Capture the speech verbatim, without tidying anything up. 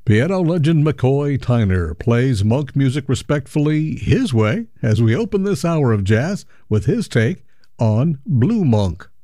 Piano legend McCoy Tyner plays monk music respectfully his way as we open this hour of jazz with his take on Blue Monk.